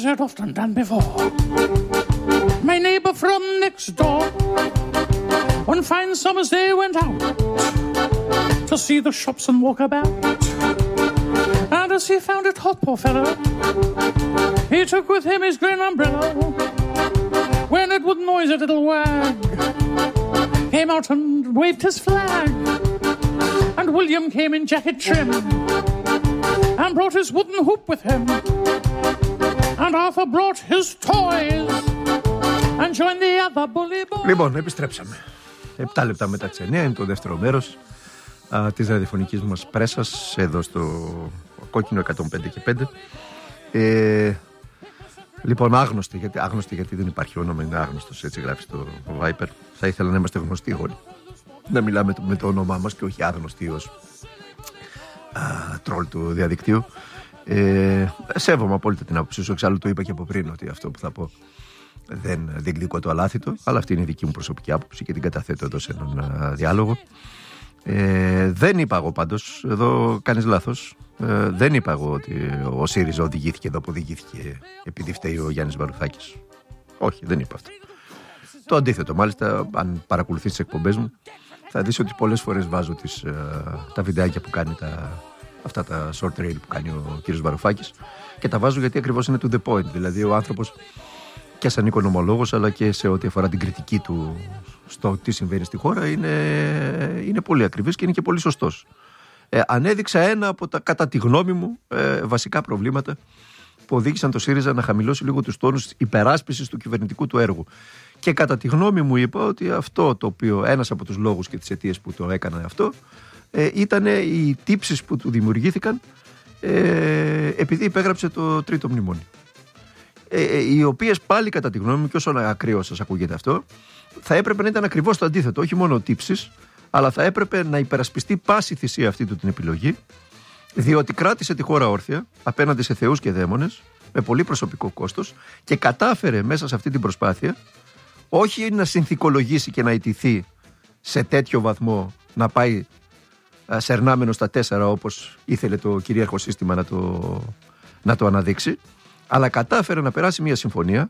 had often done before. My neighbor from next door, one fine summer's day went out to see the shops and walk about. And as he found it hot, poor fellow, he took with him his green umbrella. When it with noise a little wag came out and waved his flag. And William came in jacket trim and brought his wooden hoop with him. And Arthur brought his toys and joined the other bully boys. Λοιπόν, επιστρέψαμε. 7 λεπτά μετά τις 9 είναι το δεύτερο μέρος της ραδιοφωνικής μας πρέσας εδώ στο κόκκινο 105 και 5. Λοιπόν, άγνωστοι γιατί δεν υπάρχει όνομα, είναι άγνωστος, έτσι γράφει στο Viper. Θα ήθελα να είμαστε γνωστοί όλοι, να μιλάμε με το όνομά μας και όχι άγνωστοι ως τρόλ του διαδικτύου. Σέβομαι απόλυτα την άποψή σου, εξάλλου το είπα και από πριν ότι αυτό που θα πω δεν διεκδικώ το αλάθητο, αλλά αυτή είναι η δική μου προσωπική άποψη και την καταθέτω εδώ σε έναν διάλογο. Δεν είπα εγώ πάντως, εδώ κάνεις λάθος, δεν είπα εγώ ότι ο ΣΥΡΙΖΑ οδηγήθηκε εδώ που οδηγήθηκε επειδή φταίει ο Γιάννης Βαρουφάκης. Όχι, δεν είπα αυτό. Το αντίθετο, μάλιστα, αν παρακολουθείς τις εκπομπές μου θα δεις ότι πολλές φορές βάζω τα βιντεάκια που κάνει, αυτά τα short trail που κάνει ο κύριος Βαρουφάκης, και τα βάζω γιατί ακριβώς είναι to the point. Δηλαδή ο άνθρωπος και σαν οικονομολόγος αλλά και σε ό,τι αφορά την κριτική του στο τι συμβαίνει στη χώρα είναι πολύ ακριβής και είναι και πολύ σωστός. Ανέδειξα ένα από τα, κατά τη γνώμη μου, βασικά προβλήματα που οδήγησαν το ΣΥΡΙΖΑ να χαμηλώσει λίγο τους τόνους υπεράσπισης του κυβερνητικού του έργου. Και κατά τη γνώμη μου είπα ότι αυτό το οποίο, ένας από τους λόγους και τις αιτίες που το έκανε αυτό, ήταν οι τύψεις που του δημιουργήθηκαν επειδή υπέγραψε το τρίτο μνημόνιο. Οι οποίες πάλι κατά τη γνώμη μου, και όσο ακραίο σας ακούγεται αυτό, θα έπρεπε να ήταν ακριβώς το αντίθετο, όχι μόνο τύψεις, αλλά θα έπρεπε να υπερασπιστεί πάση θυσία αυτή του την επιλογή, διότι κράτησε τη χώρα όρθια απέναντι σε θεούς και δαίμονες με πολύ προσωπικό κόστος και κατάφερε μέσα σε αυτή την προσπάθεια όχι να συνθηκολογήσει και να ιτηθεί σε τέτοιο βαθμό να πάει σερνάμενο στα 4 όπως ήθελε το κυρίαρχο σύστημα να το αναδείξει, αλλά κατάφερε να περάσει μια συμφωνία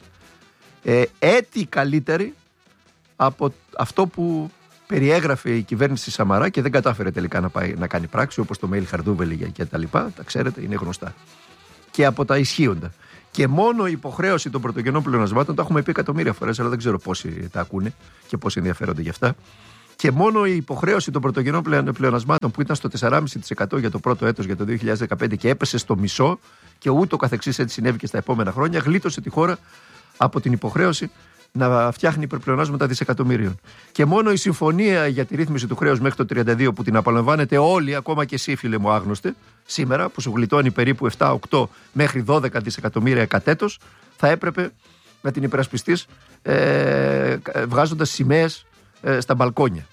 έτη καλύτερη από αυτό που περιέγραφε η κυβέρνηση Σαμαρά και δεν κατάφερε τελικά να κάνει πράξη, όπως το mail Χαρδούβελη και τα λοιπά, τα ξέρετε, είναι γνωστά. Και από τα ισχύοντα. Και μόνο η υποχρέωση των πρωτογενών πλεονασμάτων, το έχουμε πει εκατομμύρια φορές, αλλά δεν ξέρω πόσοι τα ακούνε και πόσοι ενδιαφέρονται γι' αυτά. Και μόνο η υποχρέωση των πρωτογενών πλεονασμάτων που ήταν στο 4,5% για το πρώτο έτος για το 2015 και έπεσε στο μισό και ούτω καθεξής, έτσι συνέβη και στα επόμενα χρόνια, γλίτωσε τη χώρα από την υποχρέωση να φτιάχνει υπερπλεονάσματα δισεκατομμύριων. Και μόνο η συμφωνία για τη ρύθμιση του χρέους μέχρι το 32 που την απολαμβάνετε όλοι, ακόμα και εσύ φίλε μου άγνωστε, σήμερα που σου γλιτώνει περίπου 7, 8 μέχρι 12 δισεκατομμύρια κατ' έτος, θα έπρεπε να την υπερασπιστείς βγάζοντας σημαίες στα μπαλκόνια.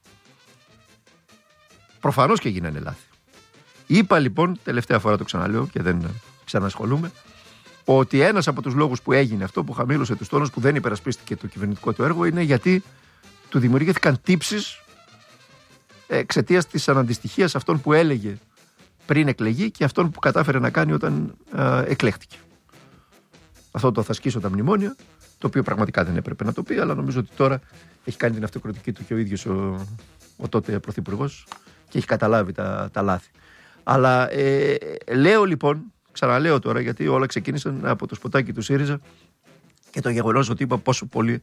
Προφανώς και γίνανε λάθη. Είπα λοιπόν, τελευταία φορά το ξαναλέω και δεν ξανασχολούμαι, ότι ένας από τους λόγους που έγινε αυτό, που χαμήλωσε τους τόνους, που δεν υπερασπίστηκε το κυβερνητικό του έργο, είναι γιατί του δημιουργήθηκαν τύψεις εξαιτίας της αναντιστοιχίας αυτών που έλεγε πριν εκλεγεί και αυτών που κατάφερε να κάνει όταν εκλέχτηκε. Αυτό το θα σκίσω τα μνημόνια, το οποίο πραγματικά δεν έπρεπε να το πει, αλλά νομίζω ότι τώρα έχει κάνει την αυτοκριτική του και ο ίδιος ο τότε πρωθυπουργός και έχει καταλάβει τα λάθη. Αλλά λέω λοιπόν, ξαναλέω τώρα, γιατί όλα ξεκίνησαν από το σποτάκι του ΣΥΡΙΖΑ και το γεγονός ότι είπα πόσο πολύ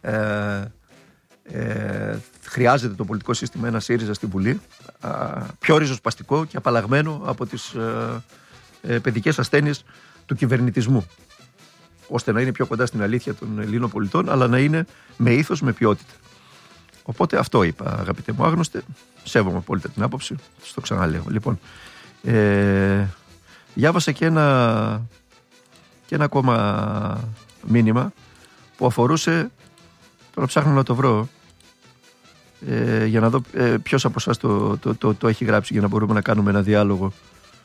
χρειάζεται το πολιτικό σύστημα ένα ΣΥΡΙΖΑ στην Βουλή, πιο ριζοσπαστικό και απαλλαγμένο από τις παιδικές ασθένειες του κυβερνητισμού, ώστε να είναι πιο κοντά στην αλήθεια των Ελλήνων πολιτών, αλλά να είναι με ήθος, με ποιότητα. Οπότε αυτό είπα, αγαπητέ μου άγνωστε, σέβομαι απόλυτα την άποψη, στο ξαναλέω. Λοιπόν, διάβασα και ένα ακόμα μήνυμα που αφορούσε, τώρα ψάχνω να το βρω, για να δω ποιος από εσάς το έχει γράψει, για να μπορούμε να κάνουμε ένα διάλογο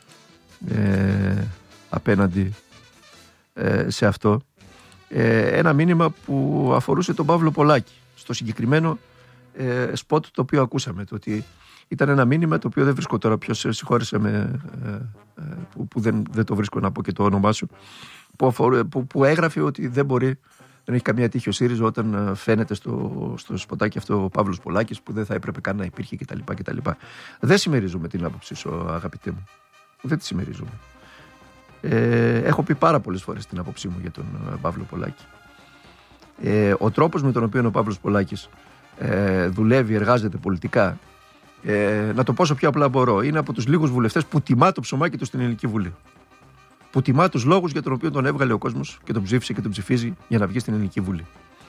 απέναντι σε αυτό. Ένα μήνυμα που αφορούσε τον Παύλο Πολάκη στο συγκεκριμένο σποτ το οποίο ακούσαμε, το ότι ήταν ένα μήνυμα το οποίο δεν βρίσκω τώρα, ποιος συγχώρεσε με που δεν το βρίσκω να πω και το όνομά σου, που έγραφε ότι δεν έχει καμία τύχη ο ΣΥΡΙΖΑ όταν φαίνεται στο σποτάκι αυτό ο Παύλος Πολάκης που δεν θα έπρεπε καν να υπήρχε κτλ. Δεν συμμερίζομαι την άποψη σου, αγαπητέ μου. Δεν τη συμμερίζομαι. Έχω πει πάρα πολλές φορές την άποψή μου για τον Παύλο Πολάκη. Ο τρόπος με τον οποίο ο Παύλος Πολάκης δουλεύει, εργάζεται πολιτικά, να το πω όσο πιο απλά μπορώ, είναι από τους λίγους βουλευτές που τιμά το ψωμάκι του στην Ελληνική Βουλή. Που τιμά τους λόγους για τον οποίο τον έβγαλε ο κόσμος και τον ψήφισε και τον ψηφίζει για να βγει στην Ελληνική Βουλή.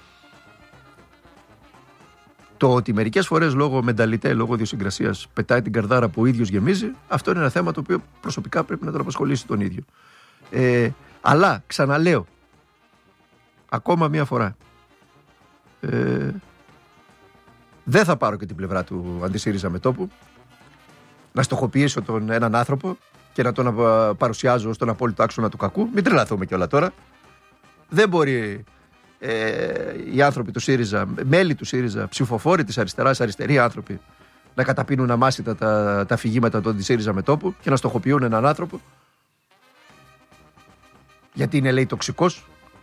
Το ότι μερικές φορές λόγω μενταλιτέ, λόγω ιδιοσυγκρασίας πετάει την καρδάρα που ο ίδιος γεμίζει, αυτό είναι ένα θέμα το οποίο προσωπικά πρέπει να τον απασχολήσει τον ίδιο. Αλλά ξαναλέω, ακόμα μία φορά, δεν θα πάρω και την πλευρά του αντισύριζα μετώπου, να στοχοποιήσω έναν άνθρωπο και να τον παρουσιάζω ως τον απόλυτο άξονα του κακού. Μην τρελαθούμε κιόλα τώρα. Δεν μπορεί οι άνθρωποι του ΣΥΡΙΖΑ, μέλη του ΣΥΡΙΖΑ, ψηφοφόροι της αριστεράς, αριστεροί άνθρωποι, να καταπίνουν αμάσιτα τα αφηγήματα του αντισύριζα μετώπου και να στοχοποιούν έναν άνθρωπο γιατί είναι, λέει, τοξικός.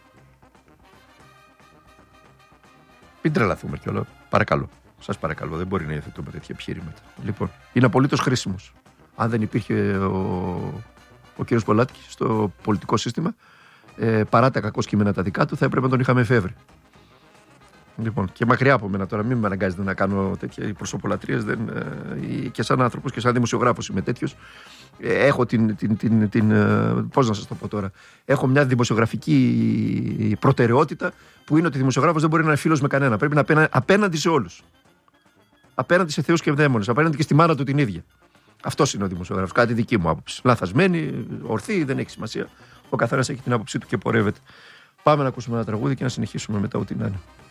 Μην τρελαθούμε κιόλα. Παρακαλώ. Σας παρακαλώ, δεν μπορεί να υιοθετούμε τέτοια επιχειρήματα. Λοιπόν, είναι απολύτως χρήσιμος. Αν δεν υπήρχε ο κ. Πολάκης στο πολιτικό σύστημα, παρά τα κακό κείμενα τα δικά του, θα έπρεπε να τον είχαμε εφεύρει. Λοιπόν, και μακριά από μένα τώρα, μην με αναγκάζετε να κάνω τέτοια προσωπολατρίες. Και σαν άνθρωπος και σαν δημοσιογράφος είμαι τέτοιος. Έχω πώς να σας το πω τώρα. Έχω μια δημοσιογραφική προτεραιότητα που είναι ότι ο δημοσιογράφος δεν μπορεί να είναι φίλος με κανένα. Πρέπει να είναι απέναντι σε όλους. Απέναντι σε θεούς και ευδαίμονες. Απέναντι και στη μάνα του την ίδια. Αυτός είναι ο δημοσιογράφος. Κάτι δική μου άποψη. Λαθασμένη, ορθή, δεν έχει σημασία. Ο καθένας έχει την άποψή του και πορεύεται. Πάμε να ακούσουμε ένα τραγούδι και να συνεχίσουμε μετά ό,τι να είναι.